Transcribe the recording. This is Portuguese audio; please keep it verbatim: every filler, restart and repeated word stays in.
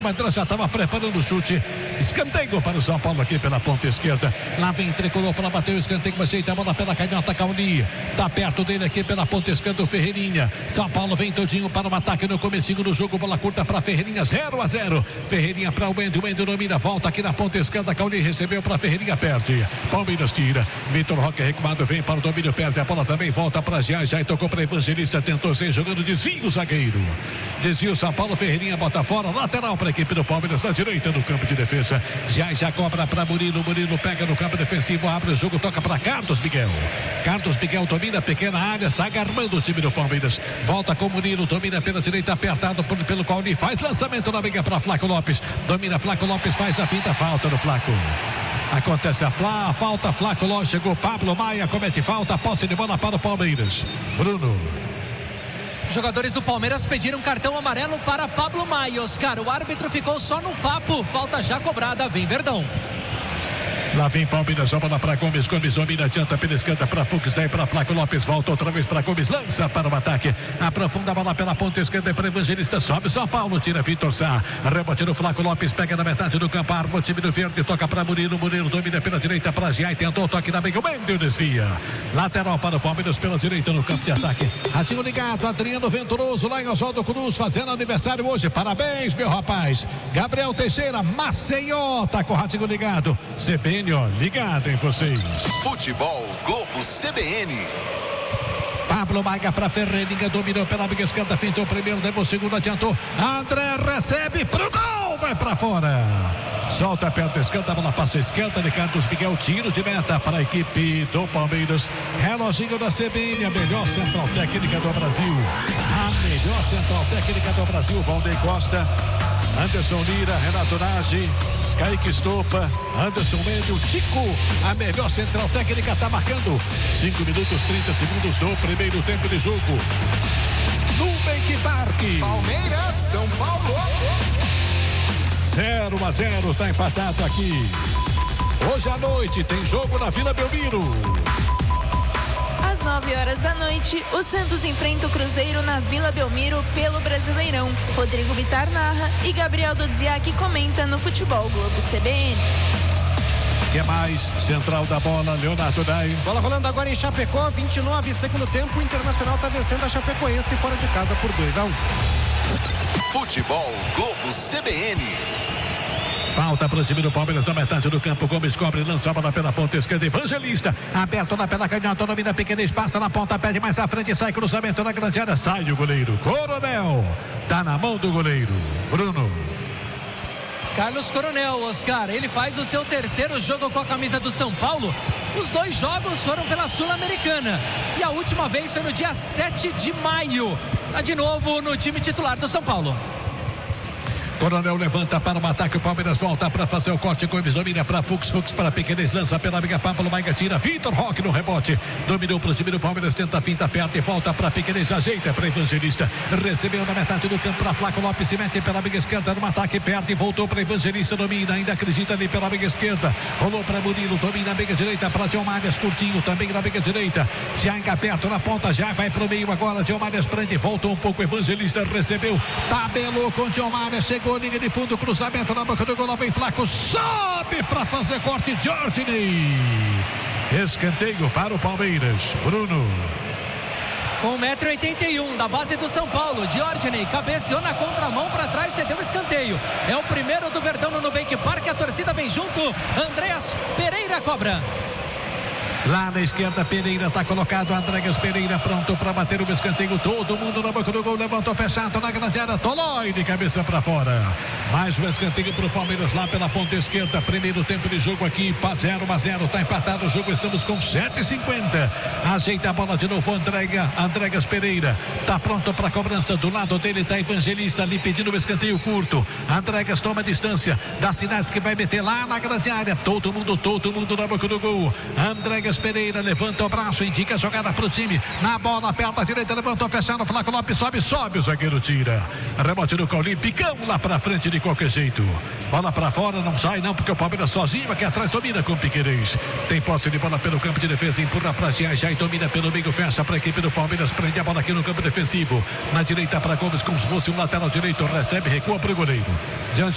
Mas já estava preparando o chute. Escanteio para o São Paulo aqui pela ponta esquerda. Lá vem Tricolor para bater o escanteio. Ajeita a bola pela canhota. Cauli. Tá perto dele aqui pela ponta esquerda o Ferreirinha. São Paulo vem todinho para o ataque no comecinho do jogo. Bola curta para Ferreirinha. zero a zero. Ferreirinha para o Wendel. O Wendel domina. Volta aqui na ponta esquerda. Cauli recebeu para Ferreirinha. Perde. Palmeiras tira. Vitor Roque recuado. Vem para o domínio. Perde a bola também. Volta para Jai. Jai tocou para Evangelista. Tentou ser jogando. Desvio o zagueiro. Desvio o São Paulo. Ferreirinha bota fora. Lateral para a equipe do Palmeiras na direita no campo de defesa. Já já cobra para Murilo. Murilo pega no campo defensivo, abre o jogo, toca para Carlos Miguel. Carlos Miguel domina a pequena área, sai armando o time do Palmeiras. Volta com Murilo, domina pela direita, apertado por, pelo Cauli. Faz lançamento na briga para Flaco Lopes. Domina Flaco Lopes, faz a finta, falta no Flaco. Acontece a, fla, a falta, Flaco Lopes chegou. Pablo Maia comete falta, posse de bola para o Palmeiras. Bruno. Jogadores do Palmeiras pediram cartão amarelo para Pablo Maia. Oscar, o árbitro ficou só no papo. Falta já cobrada, vem Verdão. Lá vem Palmeiras, a bola para Gomes, Gomes domina, adianta pela esquerda para Fux, daí para Flaco Lopes, volta outra vez para Gomes, lança para o ataque, aprofunda a bola pela ponta esquerda para Evangelista, sobe São Paulo, tira Vitor Sá, rebote no Flaco Lopes, pega na metade do campo, arma o time do verde, toca para Murilo, Murilo domina pela direita para Giai, tentou o toque na briga, o Wendel desvia, lateral para o Palmeiras pela direita no campo de ataque, radinho ligado, Adriano Venturoso lá em Oswaldo Cruz, fazendo aniversário hoje, parabéns meu rapaz, Gabriel Teixeira, Maceió, tá com o radinho ligado, C B N, ó, ligado em vocês. Futebol Globo C B N. Pablo Maia para Ferreirinha, dominou pela amiga esquerda, fintou o primeiro, levou o segundo, adiantou. André recebe pro gol, vai para fora. Solta perto da esquerda, a bola passa à esquerda de Carlos Miguel, tiro de meta para a equipe do Palmeiras. Reloginho da C B N, a melhor central técnica do Brasil. A melhor central técnica do Brasil, Valdeir Costa, Anderson Lira, Renato Nagi, Kaique Estopa, Anderson Mendes, Tico, a melhor central técnica está marcando. cinco minutos, trinta segundos do primeiro tempo de jogo. Nubank Park. Palmeiras, São Paulo. zero a zero, está empatado aqui. Hoje à noite tem jogo na Vila Belmiro. Às nove horas da noite, o Santos enfrenta o Cruzeiro na Vila Belmiro pelo Brasileirão. Rodrigo Vitar narra e Gabriel Dodziak comenta no Futebol Globo C B N. Que mais? Central da bola, Leonardo Dai. Bola rolando agora em Chapecó, vinte e nove, segundo tempo, o Internacional está vencendo a Chapecoense fora de casa por dois a um. Futebol Globo C B N. Falta para o time do Palmeiras na metade do campo. Gomes cobre, lança a bola pela ponta esquerda. Evangelista, aberto na pela canhota, domina pequena espaço na ponta, pede mais à frente, sai cruzamento na grande área, sai o goleiro. Coronel, tá na mão do goleiro. Bruno. Carlos Coronel, Oscar, ele faz o seu terceiro jogo com a camisa do São Paulo. Os dois jogos foram pela Sul-Americana. E a última vez foi no dia sete de maio. Tá de novo no time titular do São Paulo. Coronel levanta para o ataque, o Palmeiras volta para fazer o corte, Gomes domina para Fux, Fux para Piqueires, lança pela amiga Pablo Maia, tira, Vitor Roque no rebote, dominou para o time do Palmeiras, tenta a finta, aperta e volta para Piqueires, ajeita para Evangelista, recebeu na metade do campo para Flaco Lopes, se mete pela amiga esquerda no ataque, perde e voltou para Evangelista, domina, ainda acredita ali pela amiga esquerda, rolou para Murilo, domina a amiga direita para Diomalhas, curtinho também na amiga direita, já perto na ponta, já vai para o meio agora, Diomalhas prende, voltou um pouco, Evangelista recebeu, tabelou com Diomalhas, chegou linha de fundo, cruzamento na boca do gol, vem Flaco, sobe para fazer corte, Jorginei. Escanteio para o Palmeiras, Bruno. Com um metro e oitenta e um da base do São Paulo, Jorginei cabeceou na contramão para trás, cedeu o escanteio. É o primeiro do Verdão no Nubank Park, a torcida vem junto, Andreas Pereira cobra. Lá na esquerda, Pereira está colocado, Andreas Pereira pronto para bater o escanteio, todo mundo na boca do gol, levantou fechado na grande área, Tolói de cabeça para fora. Mais um escanteio para o Palmeiras lá pela ponta esquerda, primeiro tempo de jogo aqui, zero a zero, está empatado o jogo, estamos com sete e cinquenta. Ajeita a bola de novo, Andrega, Andreas Pereira, está pronto para a cobrança, do lado dele está Evangelista ali pedindo o escanteio curto, Andreas toma distância, dá sinais que vai meter lá na grande área, todo mundo, todo mundo na boca do gol, Andreas Pereira levanta o braço, indica a jogada para o time, na bola, aperta a direita, levantou, fechando, Flaco Lopes, sobe, sobe, o zagueiro tira, rebote do Cauli, picão lá para frente de qualquer jeito, bola para fora, não sai não, porque o Palmeiras sozinho aqui atrás domina com o Piqueires, tem posse de bola pelo campo de defesa, empurra para Giai, Giai domina pelo meio, fecha para a equipe do Palmeiras, prende a bola aqui no campo defensivo, na direita para Gomes, como se fosse um lateral direito, recebe, recua para o goleiro, diante